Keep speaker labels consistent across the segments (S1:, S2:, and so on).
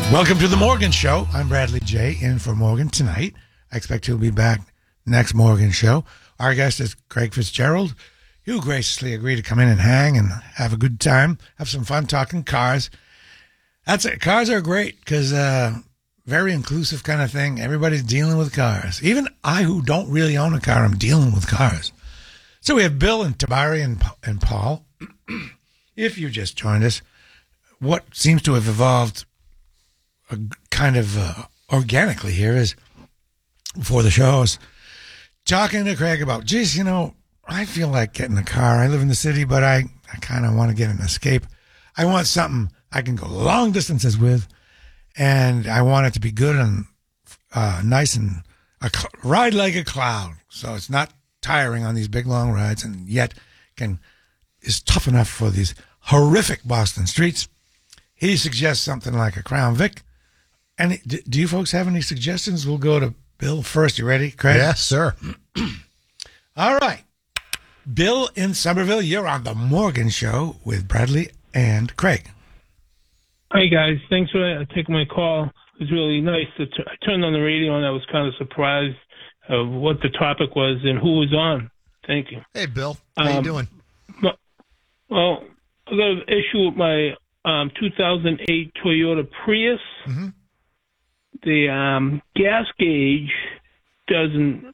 S1: Welcome to the Morgan Show. I'm Bradley J. in for Morgan tonight. I expect he'll be back next Morgan Show. Our guest is Craig Fitzgerald. You graciously agreed to come in and hang and have a good time, have some fun talking cars. That's it. Cars are great because very inclusive kind of thing. Everybody's dealing with cars. Even I, who don't really own a car, I'm dealing with cars. So we have Bill and Tabari and Paul. If you just joined us, what seems to have evolved kind of organically here is, before the show, I was talking to Craig about, geez, I feel like getting a car. I live in the city, but I kind of want to get an escape. I want something I can go long distances with, and I want it to be good and nice and ride like a cloud. So it's not tiring on these big long rides, and yet is tough enough for these horrific Boston streets. He suggests something like a Crown Vic. And do you folks have any suggestions? We'll go to Bill first. You ready, Craig?
S2: Yes, sir.
S1: All right. Bill in Somerville, you're on the Morgan Show with Bradley and Craig.
S3: Hi, guys. Thanks for taking my call. It was really nice. I turned on the radio, and I was kind of surprised of what the topic was and who was on. Thank you.
S2: Hey, Bill. How you doing?
S3: Well, I got an issue with my 2008 Toyota Prius.
S2: Mm-hmm.
S3: The gas gauge doesn't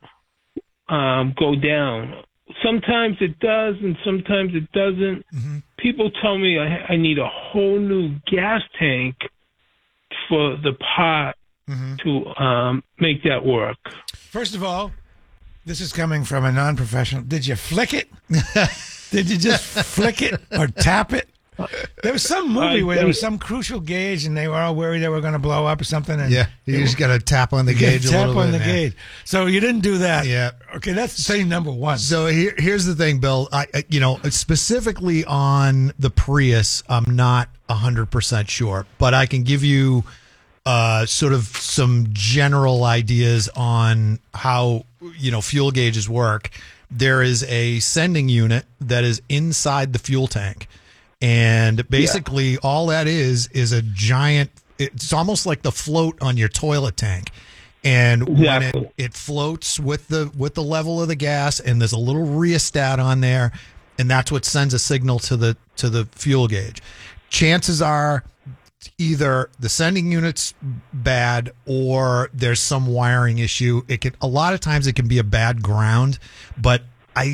S3: go down. Sometimes it does, and sometimes it doesn't.
S2: Mm-hmm.
S3: People tell me I need a whole new gas tank for the part to make that work.
S1: First of all, this is coming from a non-professional. Did you flick it? Did you just flick it or tap it? There was some movie where there was some crucial gauge, and they were all worried they were going to blow up or something. And
S2: yeah, you just got to tap on the gauge a little bit.
S1: Tap on the gauge. So you didn't do that.
S2: Yeah.
S1: Okay, that's saying number one.
S2: So here's the thing, Bill. I specifically on the Prius, I'm not 100% sure, but I can give you sort of some general ideas on how fuel gauges work. There is a sending unit that is inside the fuel tank. And basically all that is a giant, it's almost like the float on your toilet tank. And when it floats with the level of the gas, and there's a little rheostat on there, and that's what sends a signal to the fuel gauge. Chances are either the sending unit's bad or there's some wiring issue. A lot of times it can be a bad ground, but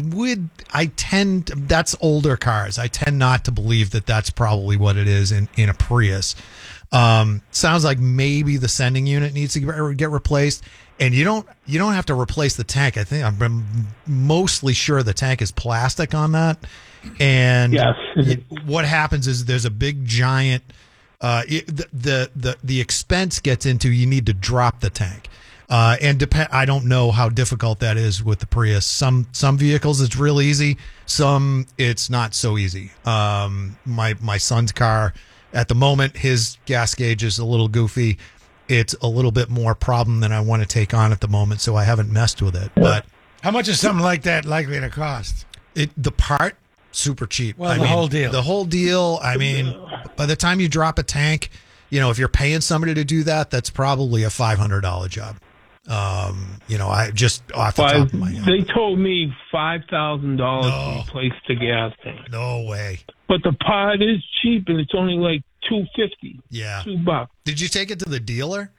S2: that's older cars. I tend not to believe that that's probably what it is in a Prius. Sounds like maybe the sending unit needs to get replaced, and you don't have to replace the tank. I think I'm mostly sure the tank is plastic on that. And
S3: yes.
S2: What happens is there's a big giant, the expense gets into, you need to drop the tank. I don't know how difficult that is with the Prius. Some vehicles it's real easy. Some it's not so easy. My son's car at the moment, his gas gauge is a little goofy. It's a little bit more problem than I want to take on at the moment, so I haven't messed with it. But
S1: how much is something like that likely to cost?
S2: The part super cheap.
S1: Well, whole deal.
S2: The whole deal. I mean, by the time you drop a tank, if you're paying somebody to do that, that's probably a $500 job. I just off the top of my head.
S3: They told me $5,000 to replace the gas tank.
S2: No way.
S3: But the part is cheap, and it's only like $250.
S2: Yeah,
S3: $2.
S2: Did you take it to the dealer?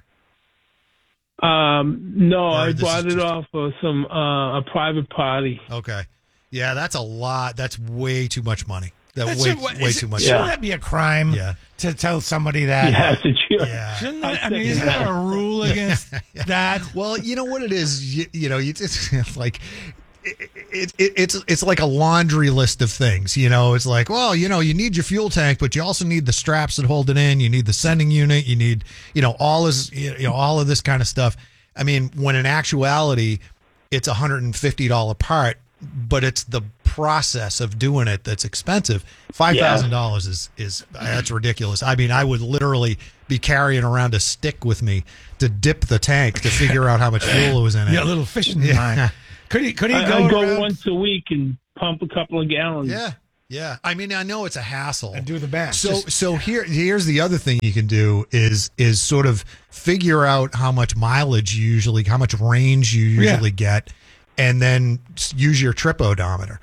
S3: No, I bought it off of a private party.
S2: Okay. Yeah, that's a lot. That's way too much money. Way too much.
S1: Shouldn't that be a crime to tell somebody that?
S3: Yes, it should.
S2: Yeah.
S1: Shouldn't that, isn't there a rule against that?
S2: Well, you know what it is? It's like it's like a laundry list of things. It's like, well, you need your fuel tank, but you also need the straps that hold it in. You need the sending unit. You need, all of this kind of stuff. I mean, when in actuality, it's $150 part, but it's the process of doing it that's expensive. $5,000 is that's ridiculous. I mean, I would literally be carrying around a stick with me to dip the tank to figure out how much fuel was in it.
S1: Yeah, a little fishing line. Could he
S3: I go once a week and pump a couple of gallons.
S2: Yeah. Yeah. I mean, I know it's a hassle.
S1: And do the math.
S2: So here's the other thing you can do is sort of figure out how much mileage how much range you usually get, and then use your trip odometer.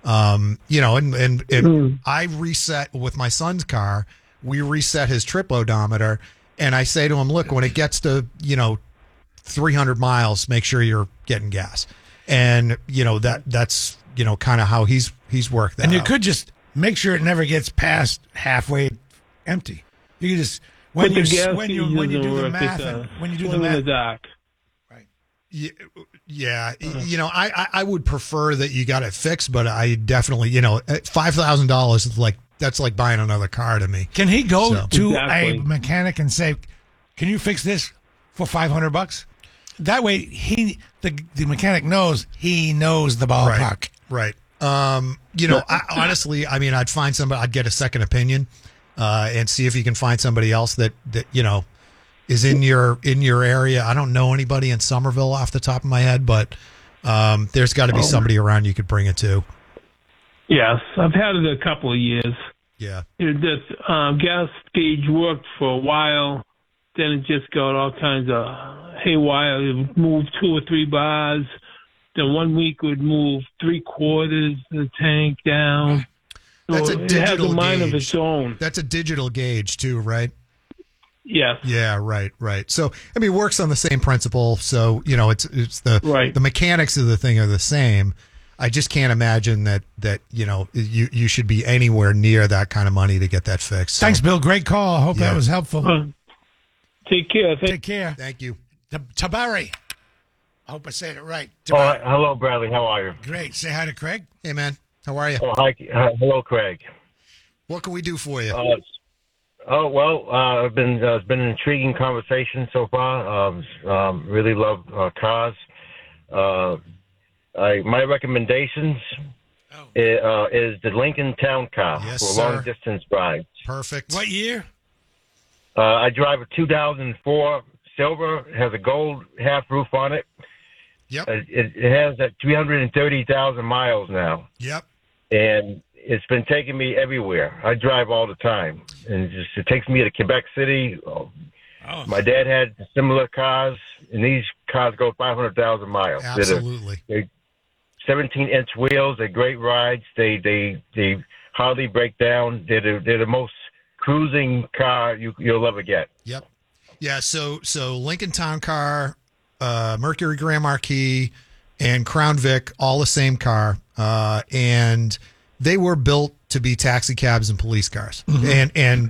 S2: I reset with my son's car. We reset his trip odometer, and I say to him, look, when it gets to 300 miles, make sure you're getting gas, and that's kind of how he's worked that.
S1: And you
S2: out.
S1: could just make sure it never gets past halfway empty. You can just when you do the math,
S3: in the dark.
S1: Right.
S2: Yeah. I would prefer that you got it fixed, but I definitely, $5,000 is that's like buying another car to me.
S1: Can he go to
S3: Exactly.
S1: a mechanic and say, "Can you fix this for $500?" That way, the mechanic knows the ballpark.
S2: Right. Honestly, I'd find somebody. I'd get a second opinion, and see if you can find somebody else that is in your area. I don't know anybody in Somerville off the top of my head, but there's got to be somebody around you could bring it to.
S3: Yes, I've had it a couple of years.
S2: Yeah.
S3: This gas gauge worked for a while, then it just got all kinds of haywire. It would move 2 or 3 bars. Then 1 week it would move 3/4 of the tank down.
S2: That's
S3: So
S2: a
S3: it has
S2: digital
S3: a mind of
S2: gauge.
S3: its own.
S2: That's a digital gauge too, right?
S3: Yes.
S2: Yeah, right. So, it works on the same principle. So, it's the
S3: Right.
S2: the mechanics of the thing are the same. I just can't imagine that you should be anywhere near that kind of money to get that fixed. So,
S1: Thanks, Bill. Great call. Hope that was helpful.
S3: Take care.
S1: Take care.
S2: Thank you.
S1: Tabari. I hope I said it right.
S4: Oh, hello, Bradley. How are you?
S1: Great. Say hi to Craig.
S2: Hey, man. How are you?
S4: Oh, hi. Hello, Craig.
S2: What can we do for you?
S4: It's been an intriguing conversation so far. Really love cars. My recommendations is the Lincoln Town Car
S2: Yes,
S4: for
S2: sir.
S4: long distance rides.
S2: Perfect.
S1: What year?
S4: I drive a 2004 Silver. It has a gold half roof on it.
S2: Yep.
S4: It has 330,000 miles now.
S2: Yep.
S4: And it's been taking me everywhere. I drive all the time, and it takes me to Quebec City. My dad had similar cars, and these cars go 500,000 miles.
S2: Absolutely.
S4: They're 17-inch wheels. They're great rides. They hardly break down. They're the most cruising car you'll ever get.
S2: Yep. Yeah. So Lincoln Town Car, Mercury Grand Marquis, and Crown Vic, all the same car, and they were built to be taxi cabs and police cars, and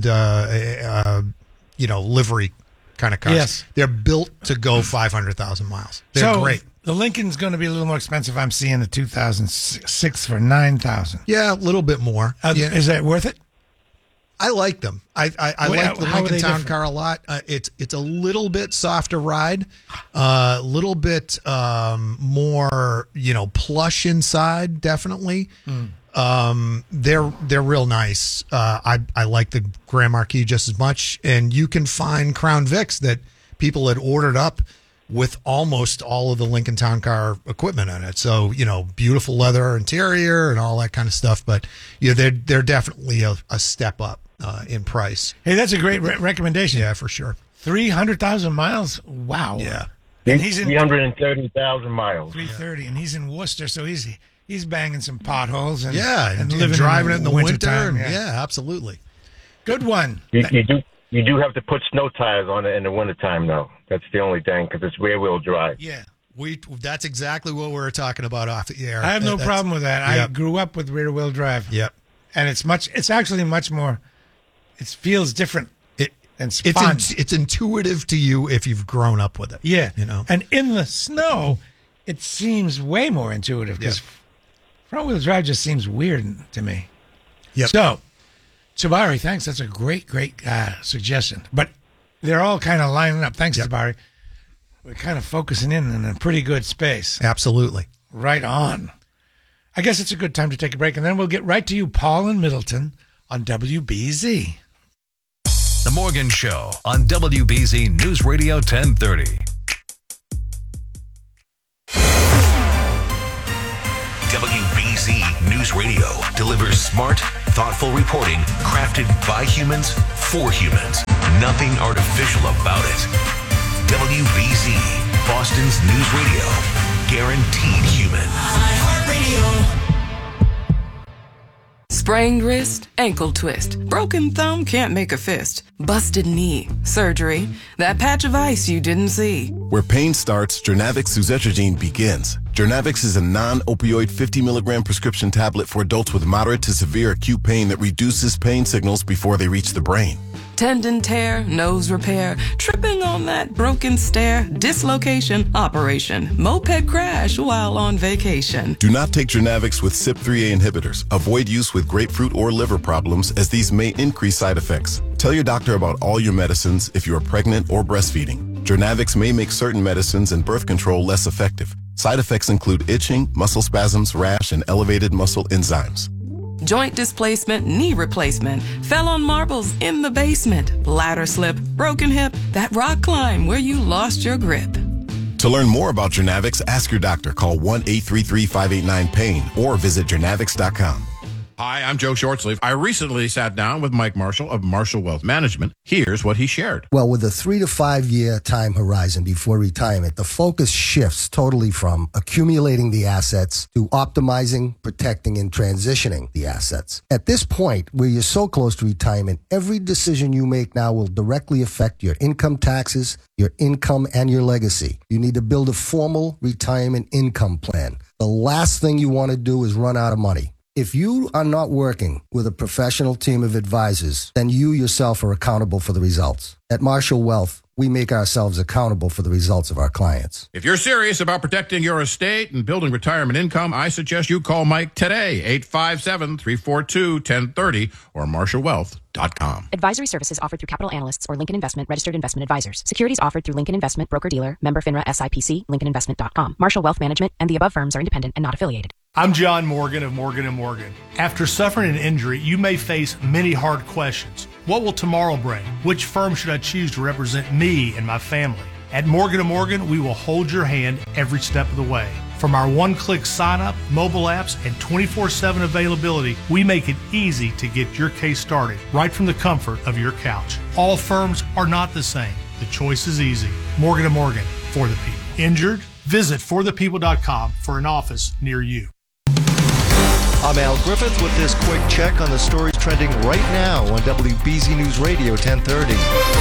S2: livery kind of cars.
S1: Yes.
S2: They're built to go 500,000 miles. They're great.
S1: The Lincoln's going to be a little more expensive. I'm seeing the 2006 for $9,000.
S2: Yeah, a little bit more. Yeah.
S1: Is that worth it?
S2: I like them. I like the
S1: how are
S2: Lincoln
S1: they
S2: Town
S1: different?
S2: Car a lot. It's a little bit softer ride, a little bit more plush inside. Definitely, they're real nice. I like the Grand Marquis just as much, and you can find Crown Vics that people had ordered up with almost all of the Lincoln Town Car equipment in it. So, beautiful leather interior and all that kind of stuff. But they're definitely a step up in price.
S1: Hey, that's a great recommendation.
S2: Yeah, for sure.
S1: 300,000 miles? Wow.
S2: Yeah.
S1: And he's in
S4: 330,000 miles.
S1: 330, and he's in Worcester, so he's banging some potholes and
S2: and
S1: living
S2: driving it in the winter.
S1: time.
S2: Yeah, absolutely.
S1: Good one.
S4: You do have to put snow tires on it in the wintertime, though. That's the only thing, because it's rear-wheel drive.
S1: Yeah.
S2: That's exactly what we were talking about off the air.
S1: I have no problem with that. I
S2: Yep.
S1: grew up with rear-wheel drive.
S2: Yep.
S1: And it's actually much more, it feels different. It's fun.
S2: It's intuitive to you if you've grown up with it.
S1: Yeah.
S2: And
S1: in the snow, it seems way more intuitive because front-wheel drive just seems weird to me.
S2: Yep.
S1: So, Tabari, thanks. That's a great suggestion. But they're all kind of lining up. Thanks, Tabari. We're kind of focusing in a pretty good space.
S2: Absolutely.
S1: Right on. I guess it's a good time to take a break, and then we'll get right to you, Paul in Middleton, on WBZ.
S5: The Morgan Show on WBZ News Radio 1030. WBZ News News Radio delivers smart, thoughtful reporting crafted by humans for humans. Nothing artificial about it. WBZ, Boston's News Radio. Guaranteed human. iHeartRadio.
S6: Sprained wrist, ankle twist, broken thumb, can't make a fist, busted knee, surgery, that patch of ice you didn't see.
S7: Where pain starts, Jernavix suzetrigine begins. Jernavix is a non-opioid 50 milligram prescription tablet for adults with moderate to severe acute pain that reduces pain signals before they reach the brain.
S6: Tendon tear, nose repair, tripping on that broken stair, dislocation, operation, moped crash while on vacation.
S7: Do not take Jernavix with CYP3A inhibitors. Avoid use with grapefruit or liver problems, as these may increase side effects. Tell your doctor about all your medicines if you are pregnant or breastfeeding. Jernavix may make certain medicines and birth control less effective. Side effects include itching, muscle spasms, rash, and elevated muscle enzymes.
S6: Joint displacement, knee replacement, fell on marbles in the basement, ladder slip, broken hip, that rock climb where you lost your grip.
S7: To learn more about Jernavix, ask your doctor. Call 1-833-589-PAIN or visit jernavix.com.
S8: Hi, I'm Joe Shortsleeve. I recently sat down with Mike Marshall of Marshall Wealth Management. Here's what he shared.
S9: Well, with a 3 to 5 year time horizon before retirement, the focus shifts totally from accumulating the assets to optimizing, protecting, and transitioning the assets. At this point, where you're so close to retirement, every decision you make now will directly affect your income taxes, your income, and your legacy. You need to build a formal retirement income plan. The last thing you want to do is run out of money. If you are not working with a professional team of advisors, then you yourself are accountable for the results. At Marshall Wealth, we make ourselves accountable for the results of our clients.
S8: If you're serious about protecting your estate and building retirement income, I suggest you call Mike today, 857-342-1030 or marshallwealth.com.
S10: Advisory services offered through Capital Analysts or Lincoln Investment Registered Investment Advisors. Securities offered through Lincoln Investment Broker-Dealer, member FINRA SIPC, LincolnInvestment.com. Marshall Wealth Management and the above firms are independent and not affiliated.
S11: I'm John Morgan of Morgan & Morgan. After suffering an injury, you may face many hard questions. What will tomorrow bring? Which firm should I choose to represent me and my family? At Morgan & Morgan, we will hold your hand every step of the way. From our one-click sign-up, mobile apps, and 24/7 availability, we make it easy to get your case started right from the comfort of your couch. All firms are not the same. The choice is easy. Morgan & Morgan, for the people. Injured? Visit forthepeople.com for an office near you.
S12: I'm Al Griffith with this quick check on the stories trending right now on WBZ News Radio 1030.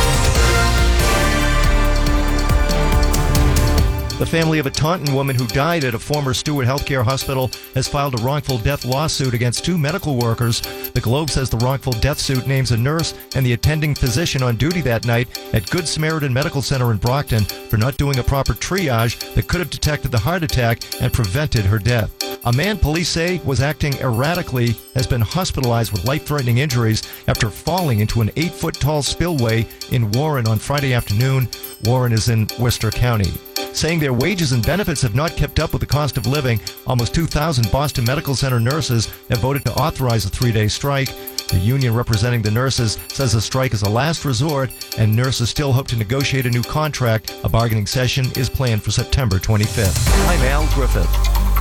S12: The family of a Taunton woman who died at a former Stewart Healthcare hospital has filed a wrongful death lawsuit against 2 medical workers. The Globe says the wrongful death suit names a nurse and the attending physician on duty that night at Good Samaritan Medical Center in Brockton for not doing a proper triage that could have detected the heart attack and prevented her death. A man police say was acting erratically has been hospitalized with life-threatening injuries after falling into an 8-foot-tall spillway in Warren on Friday afternoon. Warren is in Worcester County. Saying their wages and benefits have not kept up with the cost of living, almost 2,000 Boston Medical Center nurses have voted to authorize a 3-day strike. The union representing the nurses says the strike is a last resort, and nurses still hope to negotiate a new contract. A bargaining session is planned for September 25th. I'm Al Griffith.